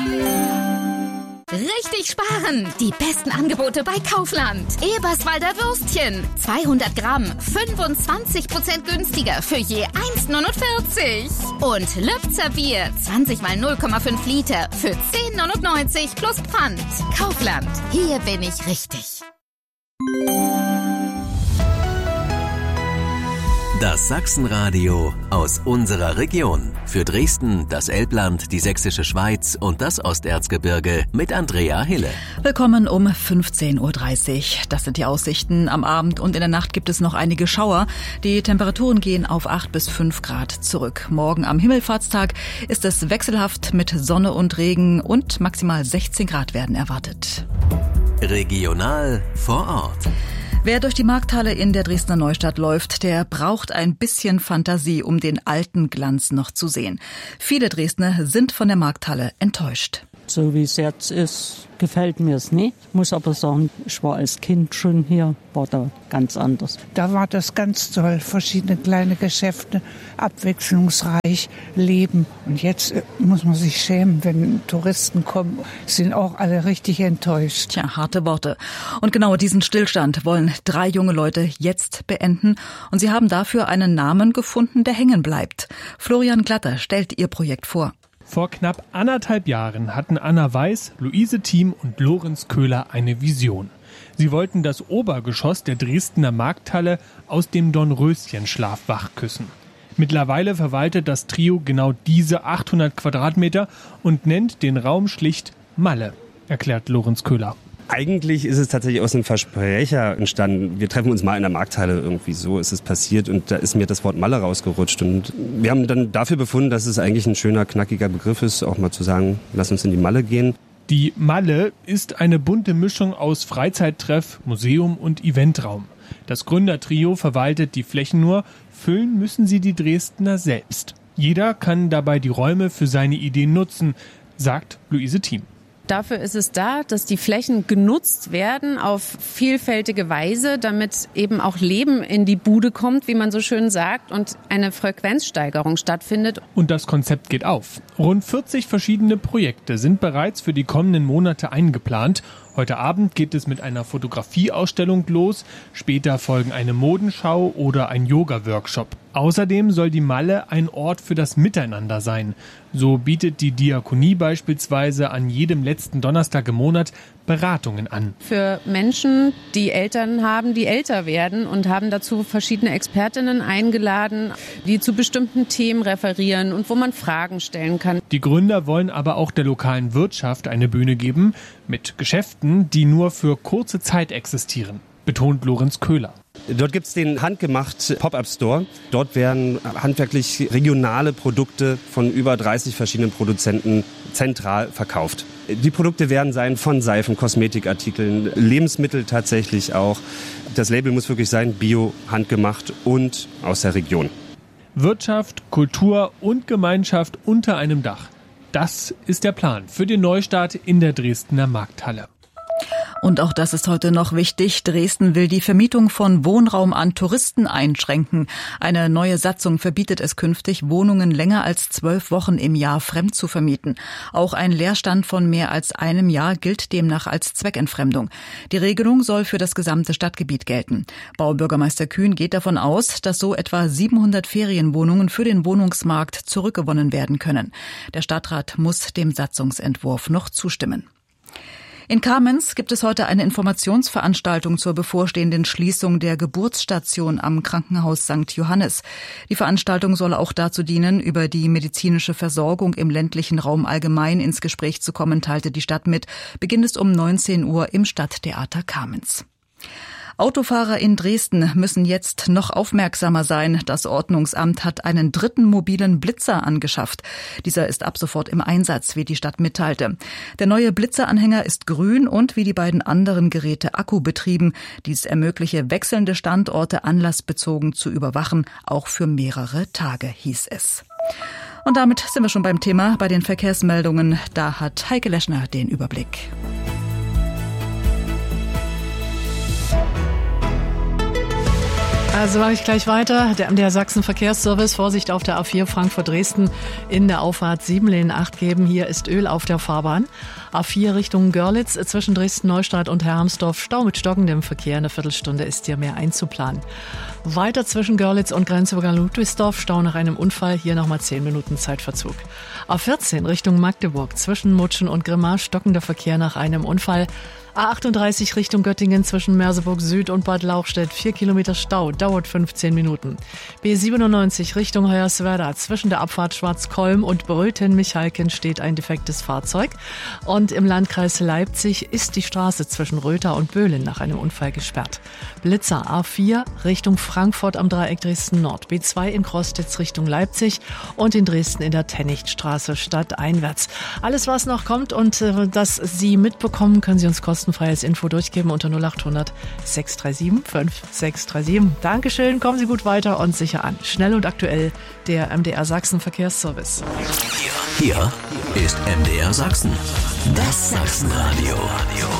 Richtig sparen! Die besten Angebote bei Kaufland. Eberswalder Würstchen. 200 Gramm, 25% günstiger für je 1,49. Und Lübzer Bier, 20 mal 0,5 Liter für 10,99 plus Pfand. Kaufland, hier bin ich richtig. Das Sachsenradio aus unserer Region. Für Dresden, das Elbland, die Sächsische Schweiz und das Osterzgebirge mit Andrea Hille. Willkommen um 15.30 Uhr. Das sind die Aussichten. Am Abend und in der Nacht gibt es noch einige Schauer. Die Temperaturen gehen auf 8 bis 5 Grad zurück. Morgen am Himmelfahrtstag ist es wechselhaft mit Sonne und Regen und maximal 16 Grad werden erwartet. Regional vor Ort. Wer durch die Markthalle in der Dresdner Neustadt läuft, der braucht ein bisschen Fantasie, um den alten Glanz noch zu sehen. Viele Dresdner sind von der Markthalle enttäuscht. So wie es jetzt ist, gefällt mir es nicht. Ich muss aber sagen, ich war als Kind schon hier, war da ganz anders. Da war das ganz toll, verschiedene kleine Geschäfte, abwechslungsreich, Leben. Und jetzt muss man sich schämen, wenn Touristen kommen, sind auch alle richtig enttäuscht. Tja, harte Worte. Und genau diesen Stillstand wollen 3 junge Leute jetzt beenden. Und sie haben dafür einen Namen gefunden, der hängen bleibt. Florian Glatter stellt ihr Projekt vor. Vor knapp 1,5 Jahren hatten Anna Weiß, Luise Thiem und Lorenz Köhler eine Vision. Sie wollten das Obergeschoss der Dresdner Markthalle aus dem Dornröschenschlaf wachküssen. Mittlerweile verwaltet das Trio genau diese 800 Quadratmeter und nennt den Raum schlicht Malle, erklärt Lorenz Köhler. Eigentlich ist es tatsächlich aus einem Versprecher entstanden. Wir treffen uns mal in der Markthalle, irgendwie so ist es passiert und da ist mir das Wort Malle rausgerutscht. Und wir haben dann dafür befunden, dass es eigentlich ein schöner, knackiger Begriff ist, auch mal zu sagen, lass uns in die Malle gehen. Die Malle ist eine bunte Mischung aus Freizeittreff, Museum und Eventraum. Das Gründertrio verwaltet die Flächen nur, füllen müssen sie die Dresdner selbst. Jeder kann dabei die Räume für seine Ideen nutzen, sagt Luise Thiem. Dafür ist es da, dass die Flächen genutzt werden auf vielfältige Weise, damit eben auch Leben in die Bude kommt, wie man so schön sagt, und eine Frequenzsteigerung stattfindet. Und das Konzept geht auf. Rund 40 verschiedene Projekte sind bereits für die kommenden Monate eingeplant. Heute Abend geht es mit einer Fotografieausstellung los. Später folgen eine Modenschau oder ein Yoga-Workshop. Außerdem soll die Malle ein Ort für das Miteinander sein. So bietet die Diakonie beispielsweise an jedem letzten Donnerstag im Monat Beratungen an. Für Menschen, die Eltern haben, die älter werden, und haben dazu verschiedene Expertinnen eingeladen, die zu bestimmten Themen referieren und wo man Fragen stellen kann. Die Gründer wollen aber auch der lokalen Wirtschaft eine Bühne geben mit Geschäften, die nur für kurze Zeit existieren, betont Lorenz Köhler. Dort gibt es den handgemacht Pop-Up-Store. Dort werden handwerklich regionale Produkte von über 30 verschiedenen Produzenten zentral verkauft. Die Produkte werden sein von Seifen, Kosmetikartikeln, Lebensmittel tatsächlich auch. Das Label muss wirklich sein, bio, handgemacht und aus der Region. Wirtschaft, Kultur und Gemeinschaft unter einem Dach. Das ist der Plan für den Neustart in der Dresdner Markthalle. Und auch das ist heute noch wichtig. Dresden will die Vermietung von Wohnraum an Touristen einschränken. Eine neue Satzung verbietet es künftig, Wohnungen länger als 12 Wochen im Jahr fremd zu vermieten. Auch ein Leerstand von mehr als einem Jahr gilt demnach als Zweckentfremdung. Die Regelung soll für das gesamte Stadtgebiet gelten. Baubürgermeister Kühn geht davon aus, dass so etwa 700 Ferienwohnungen für den Wohnungsmarkt zurückgewonnen werden können. Der Stadtrat muss dem Satzungsentwurf noch zustimmen. In Kamenz gibt es heute eine Informationsveranstaltung zur bevorstehenden Schließung der Geburtsstation am Krankenhaus St. Johannes. Die Veranstaltung soll auch dazu dienen, über die medizinische Versorgung im ländlichen Raum allgemein ins Gespräch zu kommen, teilte die Stadt mit. Beginn ist um 19 Uhr im Stadttheater Kamenz. Autofahrer in Dresden müssen jetzt noch aufmerksamer sein. Das Ordnungsamt hat einen 3. mobilen Blitzer angeschafft. Dieser ist ab sofort im Einsatz, wie die Stadt mitteilte. Der neue Blitzeranhänger ist grün und wie die beiden anderen Geräte akkubetrieben. Dies ermögliche wechselnde Standorte anlassbezogen zu überwachen, auch für mehrere Tage, hieß es. Und damit sind wir schon beim Thema, bei den Verkehrsmeldungen. Da hat Heike Leschner den Überblick. Also mache ich gleich weiter. Der MDR Sachsen Verkehrsservice, Vorsicht auf der A4 Frankfurt-Dresden, in der Auffahrt 7 Lehnen 8 geben. Hier ist Öl auf der Fahrbahn. A4 Richtung Görlitz zwischen Dresden-Neustadt und Hermsdorf. Stau mit stockendem Verkehr. Eine Viertelstunde ist hier mehr einzuplanen. Weiter zwischen Görlitz und Grenzübergang Ludwigsdorf. Stau nach einem Unfall. Hier nochmal 10 Minuten Zeitverzug. A14 Richtung Magdeburg zwischen Mutschen und Grimma. Stockender Verkehr nach einem Unfall. A38 Richtung Göttingen zwischen Merseburg Süd und Bad Lauchstädt. 4 Kilometer Stau, dauert 15 Minuten. B97 Richtung Hoyerswerda zwischen der Abfahrt Schwarzkolm und Bröthen-Michalken steht ein defektes Fahrzeug. Und im Landkreis Leipzig ist die Straße zwischen Rötha und Böhlen nach einem Unfall gesperrt. Blitzer A4 Richtung Frankfurt am Dreieck Dresden Nord. B2 in Krostitz Richtung Leipzig und in Dresden in der Tennichtstraße stadteinwärts. Alles, was noch kommt und das Sie mitbekommen, können Sie uns kostenfrei als Info durchgeben unter 0800 637 5637. Dankeschön, kommen Sie gut weiter und sicher an. Schnell und aktuell, der MDR Sachsen Verkehrsservice. Hier ist MDR Sachsen. Das Sachsenradio.